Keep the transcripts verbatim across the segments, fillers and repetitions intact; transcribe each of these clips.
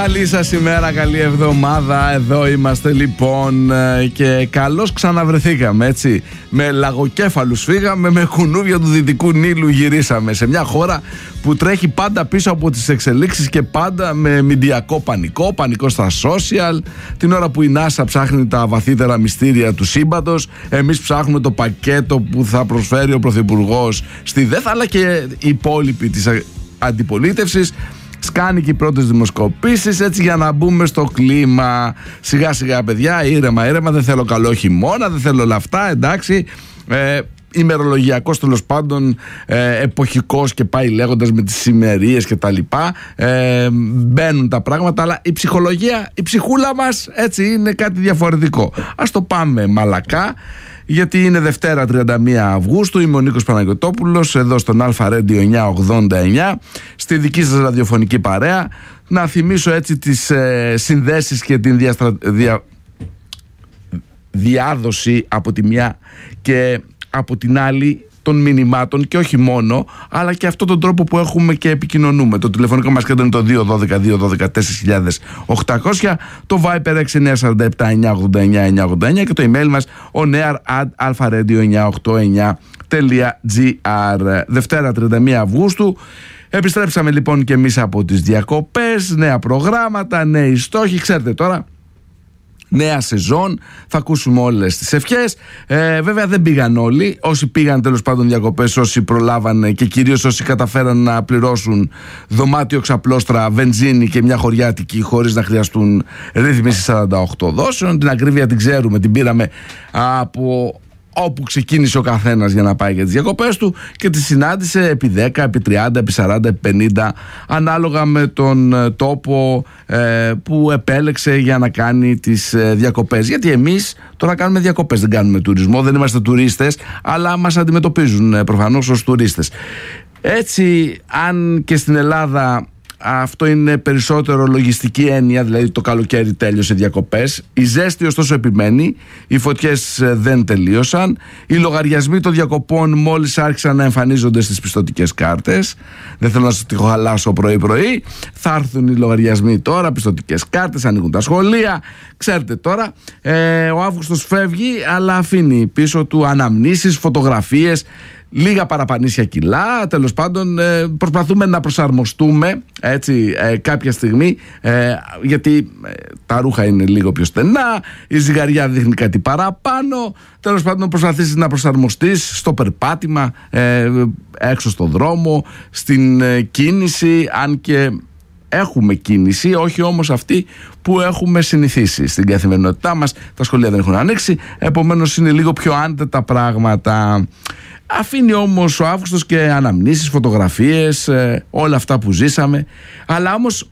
Καλή σας ημέρα, καλή εβδομάδα. Εδώ είμαστε λοιπόν και καλώς ξαναβρεθήκαμε, έτσι. Με λαγοκέφαλους φύγαμε, με κουνούβια του Δυτικού Νείλου γυρίσαμε. Σε μια χώρα που τρέχει πάντα πίσω από τις εξελίξεις και πάντα με μηντιακό πανικό, πανικό στα social. Την ώρα που η NASA ψάχνει τα βαθύτερα μυστήρια του σύμπαντος, εμείς ψάχνουμε το πακέτο που θα προσφέρει ο Πρωθυπουργός στη ΔΕΘ, αλλά και οι υπόλοιποι της αντιπολίτευσης. Σκάνει και οι πρώτες δημοσκοπήσεις, έτσι, για να μπούμε στο κλίμα. Σιγά σιγά, παιδιά, ήρεμα, ήρεμα. Δεν θέλω καλό χειμώνα, δεν θέλω όλα αυτά, εντάξει. Ε, ημερολογιακός, τέλος πάντων, ε, εποχικός και πάει λέγοντας με τις ημερίες και τα λοιπά. Ε, μπαίνουν τα πράγματα, αλλά η ψυχολογία, η ψυχούλα μας, έτσι, είναι κάτι διαφορετικό. Ας το πάμε μαλακά. Γιατί είναι Δευτέρα τριάντα μία Αυγούστου, είμαι ο Νίκος Παναγιωτόπουλος, εδώ στον Αλφα Radio εννιακόσια ογδόντα εννιά, στη δική σας ραδιοφωνική παρέα. Να θυμίσω έτσι τις ε, συνδέσεις και την διαστρα... δια... διάδοση από τη μια και από την άλλη των μηνυμάτων, και όχι μόνο, αλλά και αυτόν τον τρόπο που έχουμε και επικοινωνούμε. Το τηλεφωνικό μας κέντρο είναι το δύο ένα δύο δύο ένα δύο τέσσερα οκτώ μηδέν μηδέν, το Viber έξι εννιά τέσσερα επτά εννιά ογδόντα εννιά εννιά ογδόντα εννιά και το email μας onear at alpharadio εννιακόσια ογδόντα εννιά τελεία gr. Δευτέρα τριάντα μία Αυγούστου. Επιστρέψαμε λοιπόν και εμείς από τις διακοπές, νέα προγράμματα, νέοι στόχοι, ξέρετε τώρα. Νέα σεζόν, θα ακούσουμε όλες τις ευχές. Ε, βέβαια δεν πήγαν όλοι. Όσοι πήγαν τέλος πάντων διακοπές, όσοι προλάβανε και κυρίως όσοι καταφέραν να πληρώσουν δωμάτιο ξαπλώστρα, βενζίνη και μια χωριάτικη χωρίς να χρειαστούν ρύθμιση σαράντα οκτώ δόσεων. Την ακρίβεια την ξέρουμε, την πήραμε από όπου ξεκίνησε ο καθένας για να πάει για τις διακοπές του και τη συνάντησε επί δέκα, επί τριάντα, επί σαράντα, επί πενήντα, ανάλογα με τον τόπο ε, που επέλεξε για να κάνει τις ε, διακοπές. Γιατί εμείς τώρα κάνουμε διακοπές, δεν κάνουμε τουρισμό, δεν είμαστε τουρίστες, αλλά μας αντιμετωπίζουν ε, προφανώς ως τουρίστες. Έτσι, αν και στην Ελλάδα αυτό είναι περισσότερο λογιστική έννοια, δηλαδή το καλοκαίρι τέλειωσε διακοπές, η ζέστη ωστόσο επιμένει, οι φωτιές δεν τελείωσαν, οι λογαριασμοί των διακοπών μόλις άρχισαν να εμφανίζονται στις πιστωτικές κάρτες. Δεν θέλω να σας τη χαλάσω πρωί-πρωί, θα έρθουν οι λογαριασμοί τώρα, πιστωτικές κάρτες, ανοίγουν τα σχολεία, ξέρετε τώρα. Ε, ο Αύγουστος φεύγει, αλλά αφήνει πίσω του αναμνήσεις, φωτογραφίες, λίγα παραπανήσια κιλά. Τέλος πάντων, ε, προσπαθούμε να προσαρμοστούμε, έτσι, ε, κάποια στιγμή, ε, γιατί ε, τα ρούχα είναι λίγο πιο στενά, η ζυγαριά δείχνει κάτι παραπάνω. Τέλος πάντων, προσπαθήσεις να προσαρμοστείς στο περπάτημα, ε, έξω στο δρόμο, στην ε, κίνηση, αν και έχουμε κίνηση, όχι όμως αυτή που έχουμε συνηθίσει στην καθημερινότητά μας. Τα σχολεία δεν έχουν ανοίξει, επομένως είναι λίγο πιο άνετα τα πράγματα. Αφήνει όμως ο Αύγουστος και αναμνήσεις, φωτογραφίες, ε, όλα αυτά που ζήσαμε. Αλλά όμως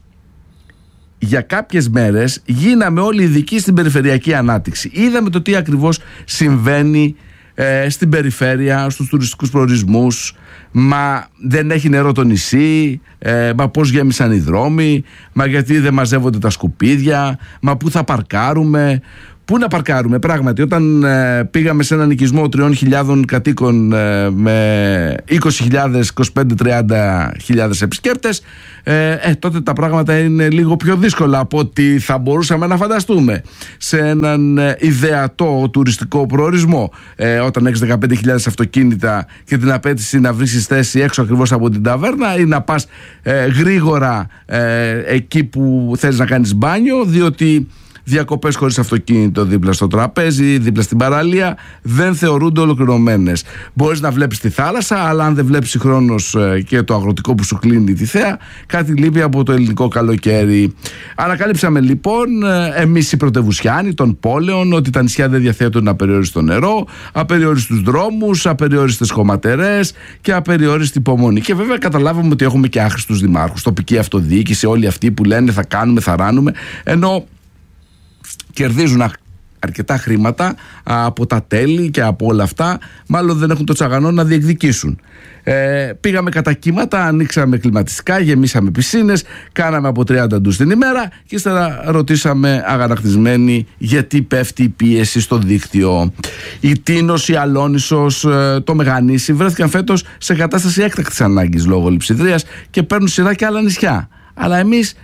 για κάποιες μέρες γίναμε όλοι ειδικοί στην περιφερειακή ανάπτυξη. Είδαμε το τι ακριβώς συμβαίνει ε, στην περιφέρεια, στους τουριστικούς προορισμούς. Μα δεν έχει νερό το νησί, ε, μα πώς γέμισαν οι δρόμοι, μα γιατί δεν μαζεύονται τα σκουπίδια, μα πού θα παρκάρουμε. Πού να παρκάρουμε, πράγματι, όταν ε, πήγαμε σε έναν οικισμό τριών χιλιάδων κατοίκων ε, με είκοσι χιλιάδες, είκοσι πέντε με τριάντα χιλιάδες επισκέπτες, ε, ε, τότε τα πράγματα είναι λίγο πιο δύσκολα από ό,τι θα μπορούσαμε να φανταστούμε σε έναν ε, ιδεατό τουριστικό προορισμό. Ε, όταν έχεις δεκαπέντε χιλιάδες αυτοκίνητα και την απέτηση να βρίσκεις θέση έξω ακριβώς από την ταβέρνα ή να πας ε, γρήγορα ε, εκεί που θέλεις να κάνεις μπάνιο, διότι διακοπές χωρίς αυτοκίνητο δίπλα στο τραπέζι, δίπλα στην παραλία, δεν θεωρούνται ολοκληρωμένες. Μπορείς να βλέπεις τη θάλασσα, αλλά αν δεν βλέπεις συγχρόνως και το αγροτικό που σου κλείνει τη θέα, κάτι λείπει από το ελληνικό καλοκαίρι. Ανακάλυψαμε λοιπόν εμείς οι πρωτευουσιάνοι των πόλεων ότι τα νησιά δεν διαθέτουν απεριόριστο νερό, απεριόριστους δρόμους, απεριόριστες χωματερές και απεριόριστη υπομονή. Και βέβαια καταλάβαμε ότι έχουμε και άχρηστους δημάρχους, τοπική αυτοδιοίκηση, όλοι αυτοί που λένε θα κάνουμε, θα ράνουμε, ενώ κερδίζουν αρκετά χρήματα από τα τέλη και από όλα αυτά, μάλλον δεν έχουν το τσαγανό να διεκδικήσουν. Ε, πήγαμε κατά κύματα, ανοίξαμε κλιματιστικά, γεμίσαμε πισίνες, κάναμε από τριάντα ντους την ημέρα και ύστερα ρωτήσαμε αγανακτισμένοι γιατί πέφτει η πίεση στο δίκτυο. Η Τίνος, η Αλόνισσος, το Μεγανήσι βρέθηκαν φέτος σε κατάσταση έκτακτης ανάγκης λόγω λειψιδρίας και παίρνουν σειρά και άλλα νησιά. Αλλά εμείς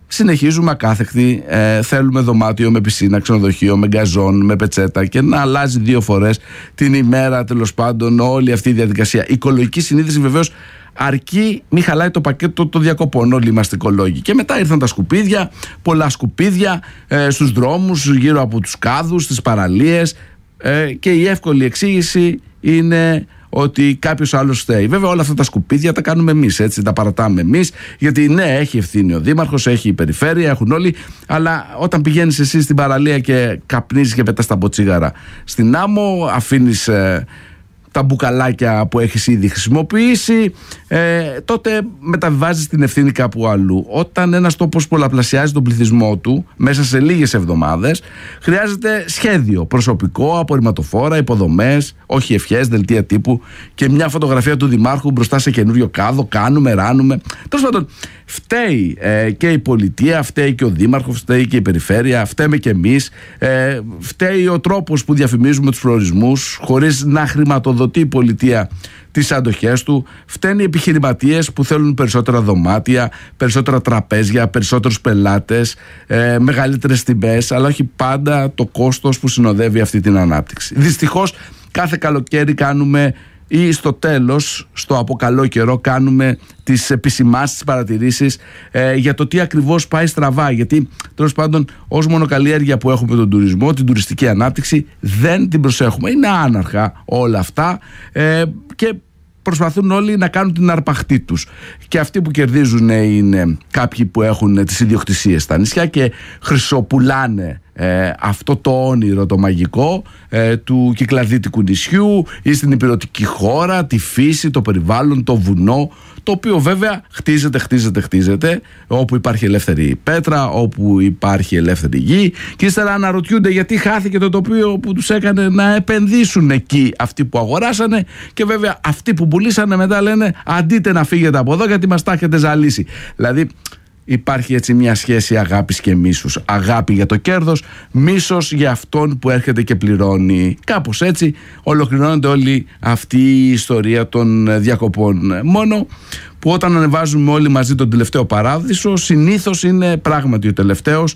συνεχίζουμε ακάθεκτη, ε, θέλουμε δωμάτιο με πισίνα, ξενοδοχείο, με γκαζόν, με πετσέτα και να αλλάζει δύο φορές την ημέρα, τέλος πάντων, όλη αυτή η διαδικασία. Η οικολογική συνείδηση βεβαίως αρκεί μη χαλάει το πακέτο των διακοπών. Όλοι είμαστε οικολόγοι. Και μετά ήρθαν τα σκουπίδια, πολλά σκουπίδια ε, στους δρόμους, γύρω από τους κάδους, στις παραλίες, ε, και η εύκολη εξήγηση είναι ότι κάποιος άλλος φταίει. Βέβαια, όλα αυτά τα σκουπίδια τα κάνουμε εμείς, έτσι, τα παρατάμε εμείς, γιατί ναι, έχει ευθύνη ο δήμαρχος, έχει η περιφέρεια, έχουν όλοι, αλλά όταν πηγαίνεις εσύ στην παραλία και καπνίζεις και πετάς τα μποτσίγαρα στην άμμο, αφήνεις ε, τα μπουκαλάκια που έχεις ήδη χρησιμοποιήσει, ε, τότε μεταβιβάζεις την ευθύνη κάπου αλλού. Όταν ένας τόπος πολλαπλασιάζει τον πληθυσμό του μέσα σε λίγες εβδομάδες, χρειάζεται σχέδιο, προσωπικό, απορριμματοφόρα, υποδομές, όχι ευχές, δελτία τύπου και μια φωτογραφία του δημάρχου μπροστά σε καινούριο κάδο. Κάνουμε, ράνουμε. Τέλος πάντων, φταίει ε, και η πολιτεία, φταίει και ο δήμαρχος, φταίει και η περιφέρεια, φταίμε και εμείς, ε, φταίει ο τρόπος που διαφημίζουμε τους προορισμούς χωρίς να χρηματοδοτεί η πολιτεία τις αντοχές του, φταίνουν οι επιχειρηματίες που θέλουν περισσότερα δωμάτια, περισσότερα τραπέζια, περισσότερους πελάτες, ε, μεγαλύτερες τιμές, αλλά όχι πάντα το κόστος που συνοδεύει αυτή την ανάπτυξη. Δυστυχώς κάθε καλοκαίρι κάνουμε, ή στο τέλος, στο από καλό καιρό, κάνουμε τις επισημάσεις, τις παρατηρήσεις ε, για το τι ακριβώς πάει στραβά. Γιατί τέλος πάντων, ως μονοκαλλιέργεια που έχουμε τον τουρισμό, την τουριστική ανάπτυξη, δεν την προσέχουμε. Είναι άναρχα όλα αυτά ε, και προσπαθούν όλοι να κάνουν την αρπαχτή τους. Και αυτοί που κερδίζουν είναι κάποιοι που έχουν τις ιδιοκτησίες στα νησιά και χρυσοπουλάνε ε, αυτό το όνειρο το μαγικό ε, του κυκλαδίτικου νησιού ή στην υπηρετική χώρα, τη φύση, το περιβάλλον, το βουνό, το οποίο βέβαια χτίζεται, χτίζεται, χτίζεται όπου υπάρχει ελεύθερη πέτρα, όπου υπάρχει ελεύθερη γη, και ύστερα αναρωτιούνται γιατί χάθηκε το τοπίο που τους έκανε να επενδύσουν εκεί αυτοί που αγοράσανε, και βέβαια αυτοί που πουλήσανε μετά λένε αντίτε να φύγετε από εδώ γιατί μας τα έχετε ζαλίσει. Δηλαδή υπάρχει έτσι μια σχέση αγάπης και μίσους. Αγάπη για το κέρδος, μίσος για αυτόν που έρχεται και πληρώνει. Κάπως έτσι ολοκληρώνεται όλη αυτή η ιστορία των διακοπών. Μόνο που όταν ανεβάζουμε όλοι μαζί τον τελευταίο παράδεισο, συνήθως είναι πράγματι ο τελευταίος,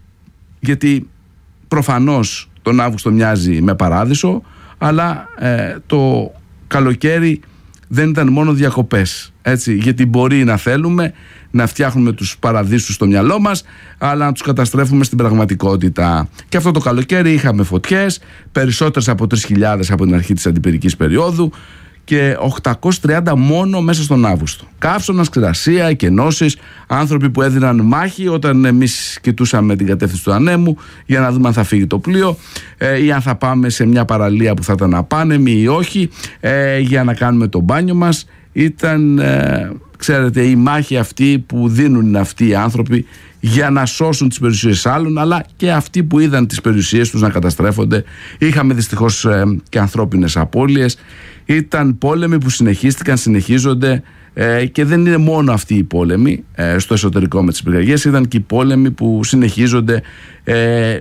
γιατί προφανώς τον Αύγουστο μοιάζει με παράδεισο, αλλά ε, το καλοκαίρι δεν ήταν μόνο διακοπές, έτσι, γιατί μπορεί να θέλουμε να φτιάχνουμε τους παραδείσους στο μυαλό μας, αλλά να τους καταστρέφουμε στην πραγματικότητα. Και αυτό το καλοκαίρι είχαμε φωτιές, περισσότερες από τρεις χιλιάδες από την αρχή της αντιπυρικής περίοδου και οκτακόσιες τριάντα μόνο μέσα στον Αύγουστο. Καύσωνας, ξηρασία, εκενώσεις, άνθρωποι που έδιναν μάχη όταν εμείς κοιτούσαμε την κατεύθυνση του ανέμου για να δούμε αν θα φύγει το πλοίο ε, ή αν θα πάμε σε μια παραλία που θα ήταν απάνεμη ή όχι, ε, για να κάνουμε το μπάνιο μας. Ήταν, ε, ξέρετε, η μάχη αυτή που δίνουν αυτοί οι άνθρωποι για να σώσουν τις περιουσίες άλλων, αλλά και αυτοί που είδαν τις περιουσίες τους να καταστρέφονται. Είχαμε δυστυχώς ε, και ανθρώπινες απώλειες. Ήταν πόλεμοι που συνεχίστηκαν, συνεχίζονται ε, και δεν είναι μόνο αυτοί οι πόλεμοι ε, στο εσωτερικό με τις πυρκαγιές, ήταν και οι πόλεμοι που συνεχίζονται ε,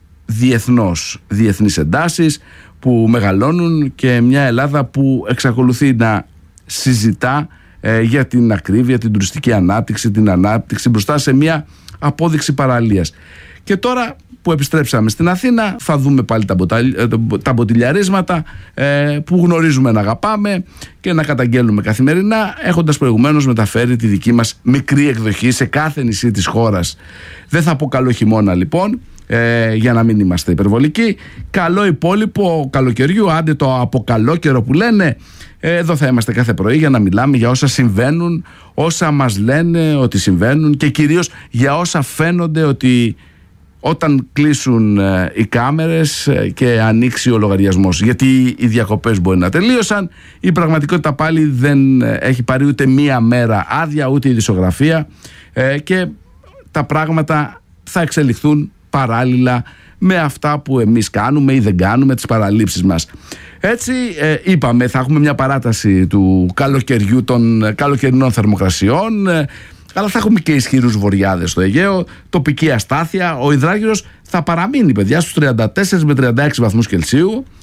διεθνώς, διεθνείς εντάσεις που μεγαλώνουν και μια Ελλάδα που εξακολουθεί να συζητά ε, για την ακρίβεια, την τουριστική ανάπτυξη, την ανάπτυξη μπροστά σε μια απόδειξη παραλίας. Και τώρα που επιστρέψαμε στην Αθήνα θα δούμε πάλι τα, μποτα... τα μποτιλιαρίσματα ε, που γνωρίζουμε να αγαπάμε και να καταγγέλνουμε καθημερινά, έχοντας προηγουμένως μεταφέρει τη δική μας μικρή εκδοχή σε κάθε νησί της χώρας. Δεν θα πω καλό χειμώνα λοιπόν, ε, για να μην είμαστε υπερβολικοί. Καλό υπόλοιπο καλοκαιριού, άντε το αποκαλόκαιρο που λένε. Εδώ θα είμαστε κάθε πρωί για να μιλάμε για όσα συμβαίνουν, όσα μας λένε ότι συμβαίνουν και κυρίως για όσα φαίνονται ότι όταν κλείσουν ε, οι κάμερες ε, και ανοίξει ο λογαριασμός. Γιατί οι διακοπές μπορεί να τελείωσαν, η πραγματικότητα πάλι δεν ε, έχει πάρει ούτε μία μέρα άδεια, ούτε η δισογραφία ε, και τα πράγματα θα εξελιχθούν παράλληλα με αυτά που εμείς κάνουμε ή δεν κάνουμε, τις παραλήψεις μας. Έτσι ε, είπαμε, θα έχουμε μια παράταση του καλοκαιριού, των καλοκαιρινών θερμοκρασιών, ε, αλλά θα έχουμε και ισχυρούς βοριάδες στο Αιγαίο, τοπική αστάθεια. Ο υδράργυρος θα παραμείνει, παιδιά, στους τριάντα τέσσερα με τριάντα έξι βαθμούς Κελσίου.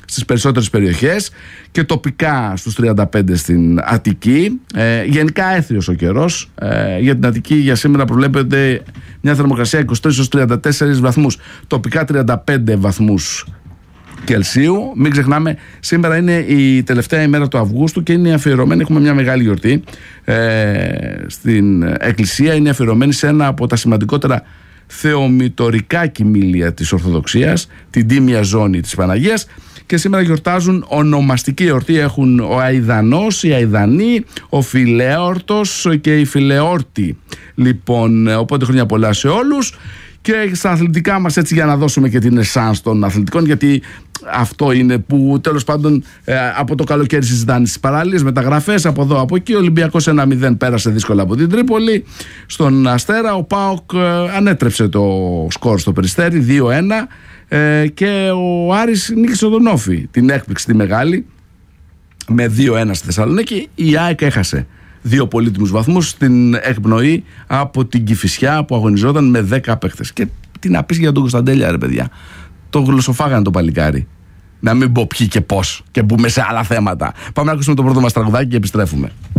στις περισσότερες περιοχές και τοπικά στους τριάντα πέντε στην Αττική. Ε, γενικά έθριος ο καιρός. Ε, για την Αττική για σήμερα προβλέπεται μια θερμοκρασία είκοσι τρεις έως τριάντα τέσσερις βαθμούς, τοπικά τριάντα πέντε βαθμούς Κελσίου. Μην ξεχνάμε, σήμερα είναι η τελευταία ημέρα του Αυγούστου και είναι αφιερωμένη, έχουμε μια μεγάλη γιορτή ε, στην εκκλησία, είναι αφιερωμένη σε ένα από τα σημαντικότερα θεομητορικά κοιμήλια της Ορθοδοξίας, την Τίμια Ζώνη της Παναγίας, και σήμερα γιορτάζουν ονομαστική εορτή. Έχουν ο Αηδανός, η Αηδανή, ο Φιλέορτος και η Φιλεόρτη. Λοιπόν, οπότε χρόνια πολλά σε όλους. Και στα αθλητικά μας, έτσι, για να δώσουμε και την εσάνς των αθλητικών, γιατί αυτό είναι που τέλος πάντων ε, από το καλοκαίρι συζητάνε στις παράλληλες μεταγραφές από εδώ από εκεί. Ο Ολυμπιακός ένα μηδέν πέρασε δύσκολα από την Τρίπολη στον Αστέρα. Ο ΠΑΟΚ ε, ανέτρεψε το σκορ στο Περιστέρι δύο ένα ε, και ο Άρης νίκησε τον Όφη, την έκπληξη τη μεγάλη, με δύο ένα στη Θεσσαλονίκη. Η ΑΕΚ έχασε δύο πολύτιμους βαθμούς στην εκπνοή από την Κηφισιά που αγωνιζόταν με δέκα παίχτες. Και τι να πεις για τον Κωνσταντέλια, ρε παιδιά. Το γλωσσοφάγανε το παλικάρι. Να μην πω ποιοι και πώς και μπούμε σε άλλα θέματα. Πάμε να ακούσουμε το πρώτο μας τραγουδάκι και επιστρέφουμε.